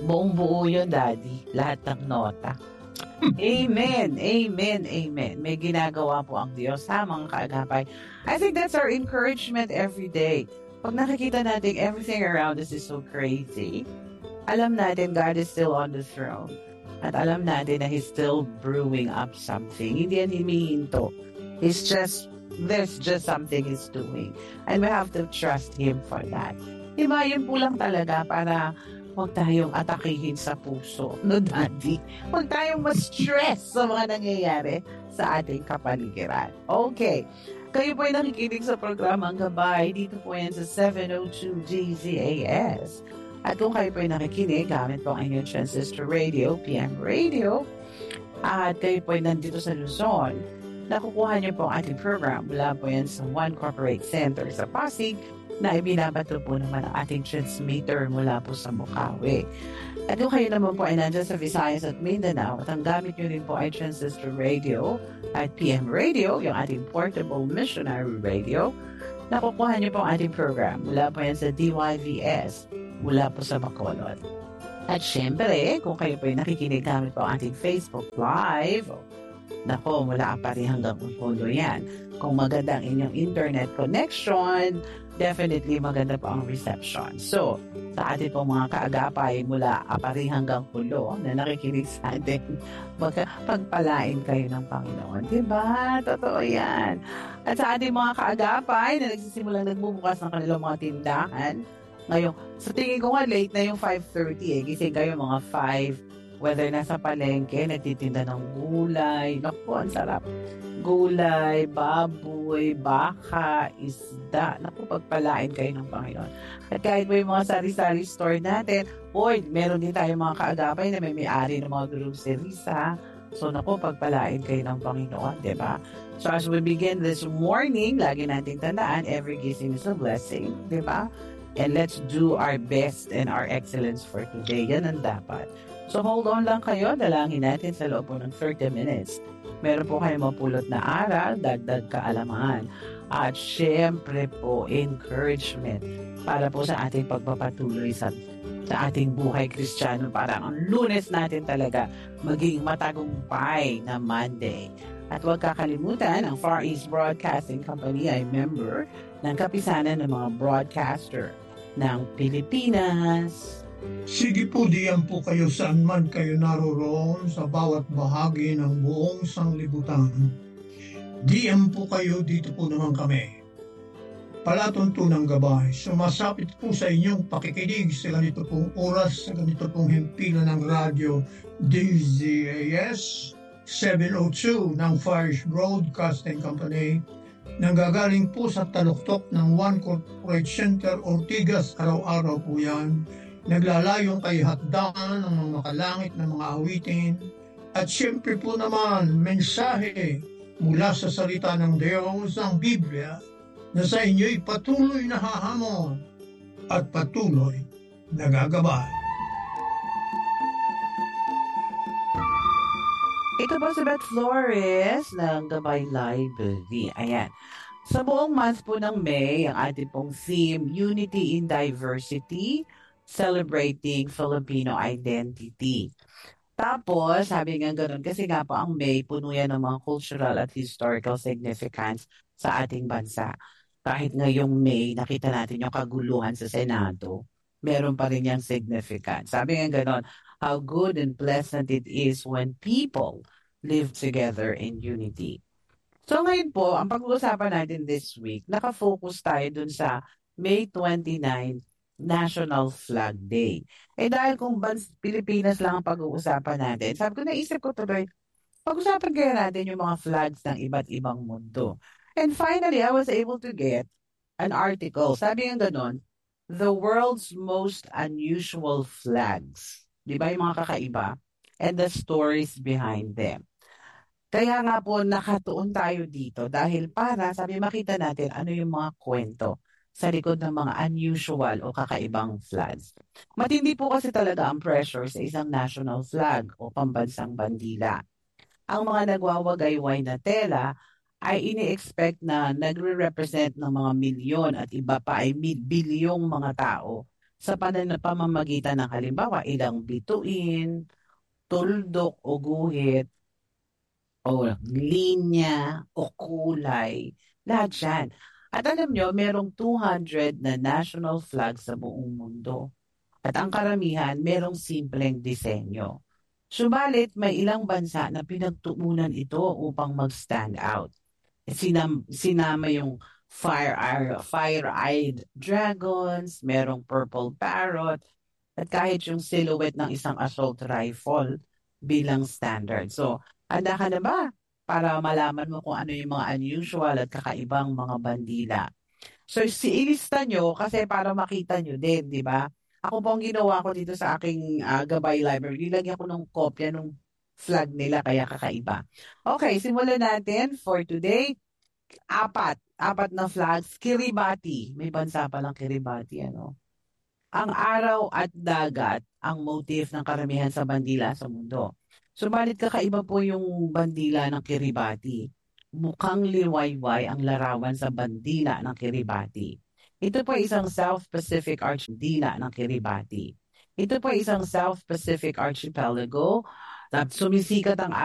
Buong-buo yun, Daddy. Lahat ng nota. Amen, amen, amen. May ginagawa po ang Diyos sa mga kaagapay. I think that's our encouragement every day. Pag nakikita natin everything around us is so crazy, alam natin God is still on the throne. At alam natin na He's still brewing up something. Hindi yan himihinto. There's just something He's doing. And we have to trust Him for that. Diba, yun po lang talaga para huwag tayong atakihin sa puso. No, Daddy? Huwag tayong ma-stress sa mga nangyayari sa ating kapaligiran. Okay. Kayo po ay nakikinig sa programang Gabay. Dito po yan sa 702 DZAS. At kung kayo po ay nakikinig, gamit po ang inyong Transistor Radio, PM Radio, at kayo po ay nandito sa Luzon, nakukuha niyo po ang ating program mula po yan sa One Corporate Center sa Pasig, na ibinabato po naman ang ating transmitter mula po sa Bukawi. At kung kayo naman po ay nandiyan sa Visayas at Mindanao at ang gamit nyo rin po ay Transistor Radio at PM Radio, yung ating portable missionary radio, nakukuha nyo po ang ating program mula po yan sa DYVS mula po sa Bacolod. At syempre, kung kayo po ay nakikinig gamit po ang ating Facebook Live, nako, mula pa rin hanggang ulo yan. Kung maganda ang inyong internet connection, definitely maganda po ang reception. So, sa ating pong mga kaagapay mula apari hanggang pulo na nakikinig sa atin, pagpalain kayo ng Panginoon. Diba? Totoo yan. At sa ating mga kaagapay na nagsisimulang nagbubukas ng kanilang mga tindahan, ngayon, sa tingin ko nga late na yung 5:30 Gising kayo mga 5, whether nasa palengke, nagtitinda ng gulay. Naku, ang sarap. Gulay, baboy, baka, isda. Naku, pagpalain kayo ng Panginoon. At kahit may mga sari-sari store natin, meron din tayo mga kaagapay na may-ari ng mga groceries, ha? So, naku, pagpalain kayo ng Panginoon, diba? So, as we begin this morning, lagi nating tandaan, every gising is a blessing, diba? And let's do our best and our excellence for today. Yan ang dapat. So, hold on lang kayo. Dalangin natin sa loob po ng 30 minutes. Meron po kayo mapulot na aral, dagdag kaalaman. At syempre po, encouragement para po sa ating pagpapatuloy sa ating buhay Kristiyano. Para ang Lunes natin talaga maging matagumpay na Monday. At huwag kakalimutan, ang Far East Broadcasting Company ay member ng kapisanan ng mga broadcaster ng Pilipinas. Sige po, diyan po kayo saan man kayo naroroon sa bawat bahagi ng buong sanglibutan. Diyan po kayo, dito po naman kami. Palatuntunang Gabay, sumasapit po sa inyong pakikinig sa ganito pong oras, sa ganito pong himpilan ng radyo DZAS 702 ng Far East Broadcasting Company, nanggagaling po sa taluktok ng One Corporate Center, Ortigas. Araw-araw po yan. Naglalayong kay hatdaan ng mga makalangit na mga awitin. At siyempre po naman, mensahe mula sa salita ng Diyos, ang Biblia, na sa inyo'y patuloy na hahamon at patuloy na gagabay. Ito po si Beth Flores ng Gabay Library. Ayan. Sa buong month po ng May, ang ating pong theme, Unity in Diversity, Celebrating Filipino Identity. Tapos, sabi nga ganun, kasi nga po ang May, puno yan ng mga cultural at historical significance sa ating bansa. Kahit ngayong May, nakita natin yung kaguluhan sa Senado, meron pa rin yung significance. Sabi nga ganun, how good and pleasant it is when people live together in unity. So ngayon po, ang pag-uusapan natin this week, nakafocus tayo dun sa May 29, National Flag Day. Dahil kung Pilipinas lang ang pag-uusapan natin, sabi ko, naisip ko tuloy, pag-usapan kaya natin yung mga flags ng iba't ibang mundo. And finally, I was able to get an article. Sabi nga ganun, the world's most unusual flags. Di ba yung mga kakaiba? And the stories behind them. Kaya nga po nakatuon tayo dito dahil para sabi makita natin ano yung mga kwento sa likod ng mga unusual o kakaibang flags. Matindi po kasi talaga ang pressure sa isang national flag o pambansang bandila. Ang mga nagwawagayway na tela ay ini-expect na nagre-represent ng mga milyon at iba pa ay bilyong mga tao sa pamamagitan ng halimbawa ilang bituin, tuldok o guhit, o linya o kulay, lahat yan. At alam nyo, merong 200 na national flag sa buong mundo. At ang karamihan, merong simpleng disenyo. Subalit, may ilang bansa na pinagtuunan ito upang mag-stand out. Sinama yung fire-eyed dragons, merong purple parrot, at kahit yung silhouette ng isang assault rifle bilang standard. So, handa ka na ba para malaman mo kung ano yung mga unusual at kakaibang mga bandila? So, ilista nyo kasi para makita nyo din, di ba? Ako po ang ginawa ko dito sa aking Gabay Library. Nilagyan ko ng kopya ng flag nila kaya kakaiba. Okay, simulan natin for today. Apat na flags. Kiribati. May bansa palang Kiribati, ano? Ang araw at dagat ang motif ng karamihan sa bandila sa mundo. Subalit kakaiba po yung bandila ng Kiribati. Mukhang liwayway ang larawan sa bandila ng Kiribati. Ito po ay isang South Pacific Archipelago ng Kiribati. Ito po ay isang South Pacific Archipelago. Sumisikat ang